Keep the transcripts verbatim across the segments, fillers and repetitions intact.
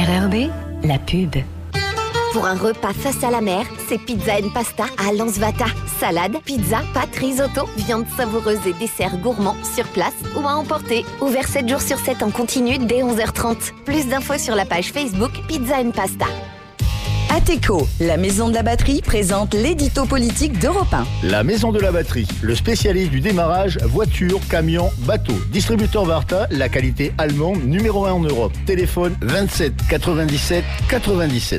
R R B, la pub. Pour un repas face à la mer, c'est Pizza and Pasta à Lansvata. Salade, pizza, pâtes, risotto, viande savoureuse et desserts gourmands sur place ou à emporter. Ouvert sept jours sur sept en continu dès onze heures trente. Plus d'infos sur la page Facebook Pizza and Pasta. Ateco, la maison de la batterie, présente l'édito politique d'Europe un. La maison de la batterie, le spécialiste du démarrage, voiture, camion, bateau. Distributeur Varta, la qualité allemande numéro un en Europe. Téléphone vingt-sept quatre-vingt-dix-sept quatre-vingt-dix-sept.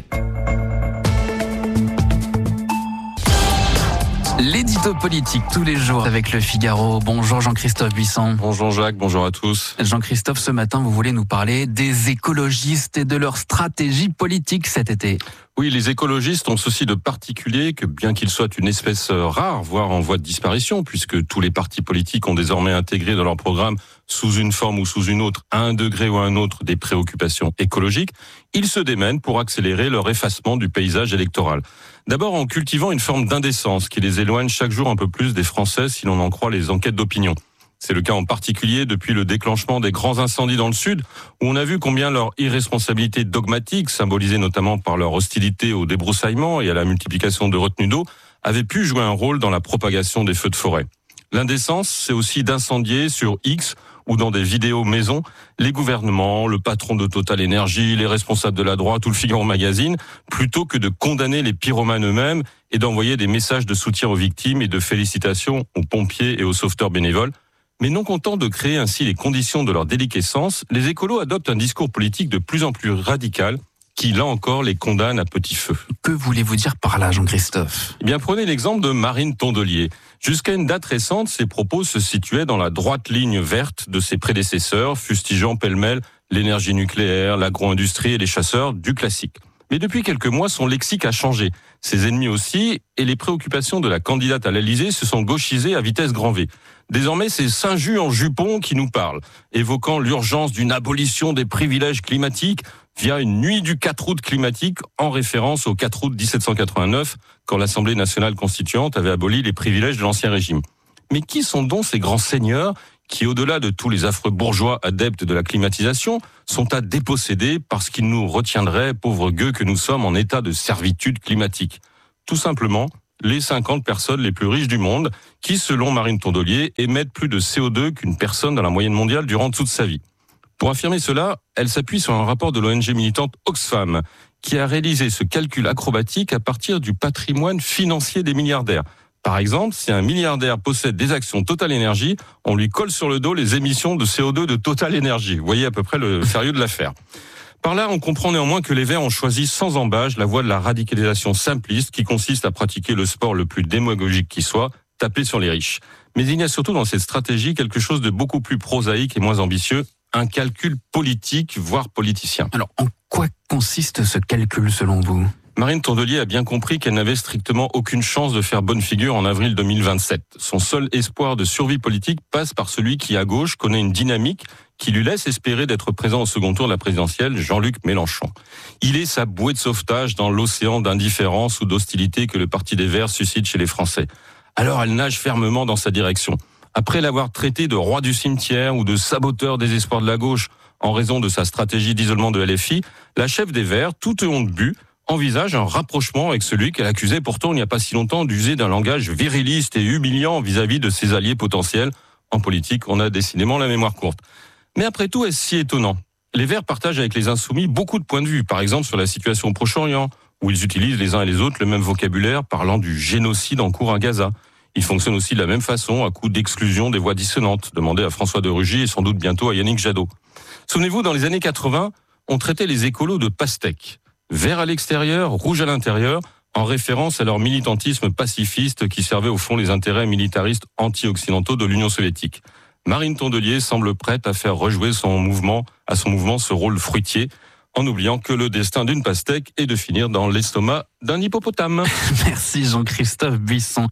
L'édito politique tous les jours avec Le Figaro. Bonjour Jean-Christophe Buisson. Bonjour Jacques, bonjour à tous. Jean-Christophe, ce matin, vous voulez nous parler des écologistes et de leur stratégie politique cet été. Oui, les écologistes ont ceci de particulier que bien qu'ils soient une espèce rare, voire en voie de disparition, puisque tous les partis politiques ont désormais intégré dans leur programme, sous une forme ou sous une autre, à un degré ou à un autre, des préoccupations écologiques, ils se démènent pour accélérer leur effacement du paysage électoral. D'abord en cultivant une forme d'indécence qui les éloigne chaque jour un peu plus des Français si l'on en croit les enquêtes d'opinion. C'est le cas en particulier depuis le déclenchement des grands incendies dans le Sud, où on a vu combien leur irresponsabilité dogmatique, symbolisée notamment par leur hostilité au débroussaillement et à la multiplication de retenues d'eau, avait pu jouer un rôle dans la propagation des feux de forêt. L'indécence, c'est aussi d'incendier sur X ou dans des vidéos maison les gouvernements, le patron de Total Énergie, les responsables de la droite ou le Figaro Magazine, plutôt que de condamner les pyromanes eux-mêmes et d'envoyer des messages de soutien aux victimes et de félicitations aux pompiers et aux sauveteurs bénévoles. Mais non contents de créer ainsi les conditions de leur déliquescence, les écolos adoptent un discours politique de plus en plus radical qui, là encore, les condamne à petit feu. Que voulez-vous dire par là, Jean-Christophe ? Eh bien, prenez l'exemple de Marine Tondelier. Jusqu'à une date récente, ses propos se situaient dans la droite ligne verte de ses prédécesseurs, fustigeant pêle-mêle l'énergie nucléaire, l'agro-industrie et les chasseurs, du classique. Mais depuis quelques mois, son lexique a changé. Ses ennemis aussi, et les préoccupations de la candidate à l'Élysée se sont gauchisées à vitesse grand V. Désormais, c'est Saint-Just en jupon qui nous parle, évoquant l'urgence d'une abolition des privilèges climatiques via une nuit du quatre août climatique en référence au quatre août dix-sept cent quatre-vingt-neuf, quand l'Assemblée nationale constituante avait aboli les privilèges de l'Ancien Régime. Mais qui sont donc ces grands seigneurs qui, au-delà de tous les affreux bourgeois adeptes de la climatisation, sont à déposséder parce qu'ils nous retiendraient, pauvres gueux que nous sommes, en état de servitude climatique? Tout simplement, les cinquante personnes les plus riches du monde, qui, selon Marine Tondelier, émettent plus de C O deux qu'une personne dans la moyenne mondiale durant toute sa vie. Pour affirmer cela, elle s'appuie sur un rapport de l'O N G militante Oxfam, qui a réalisé ce calcul acrobatique à partir du patrimoine financier des milliardaires. Par exemple, si un milliardaire possède des actions Total Énergie, on lui colle sur le dos les émissions de C O deux de Total Énergie. Vous voyez à peu près le sérieux de l'affaire. Par là, on comprend néanmoins que les Verts ont choisi sans embâche la voie de la radicalisation simpliste qui consiste à pratiquer le sport le plus démagogique qui soit, taper sur les riches. Mais il y a surtout dans cette stratégie quelque chose de beaucoup plus prosaïque et moins ambitieux, un calcul politique, voire politicien. Alors, en quoi consiste ce calcul selon vous ? Marine Tondelier a bien compris qu'elle n'avait strictement aucune chance de faire bonne figure en avril deux mille vingt-sept. Son seul espoir de survie politique passe par celui qui, à gauche, connaît une dynamique qui lui laisse espérer d'être présent au second tour de la présidentielle, Jean-Luc Mélenchon. Il est sa bouée de sauvetage dans l'océan d'indifférence ou d'hostilité que le Parti des Verts suscite chez les Français. Alors elle nage fermement dans sa direction. Après l'avoir traité de roi du cimetière ou de saboteur des espoirs de la gauche en raison de sa stratégie d'isolement de L F I, la chef des Verts, toute honte bue, envisage un rapprochement avec celui qu'elle accusait pourtant il n'y a pas si longtemps d'user d'un langage viriliste et humiliant vis-à-vis de ses alliés potentiels. En politique, on a décidément la mémoire courte. Mais après tout, est-ce si étonnant ? Les Verts partagent avec les Insoumis beaucoup de points de vue, par exemple sur la situation au Proche-Orient, où ils utilisent les uns et les autres le même vocabulaire parlant du génocide en cours à Gaza. Ils fonctionnent aussi de la même façon à coup d'exclusion des voix dissonantes, demandées à François de Rugy et sans doute bientôt à Yannick Jadot. Souvenez-vous, dans les années quatre-vingts, on traitait les écolos de pastèques. Vert à l'extérieur, rouge à l'intérieur, en référence à leur militantisme pacifiste qui servait au fond les intérêts militaristes anti-occidentaux de l'Union soviétique. Marine Tondelier semble prête à faire rejouer son mouvement, à son mouvement ce rôle fruitier, en oubliant que le destin d'une pastèque est de finir dans l'estomac d'un hippopotame. Merci Jean-Christophe Buisson.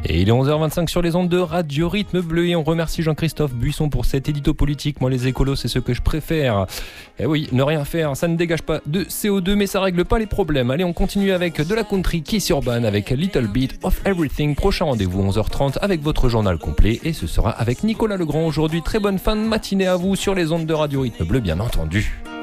Et il est onze heures vingt-cinq sur les ondes de Radio Rythme Bleu et on remercie Jean-Christophe Buisson pour cet édito politique. Moi, les écolos, c'est ce que je préfère. Et oui, ne rien faire, ça ne dégage pas de C O deux, mais ça règle pas les problèmes. Allez, on continue avec de la country Kiss Urban avec Little Bit of Everything. Prochain rendez-vous onze heures trente avec votre journal complet et ce sera avec Nicolas Legrand aujourd'hui. Très bonne fin de matinée à vous sur les ondes de Radio Rythme Bleu, bien entendu.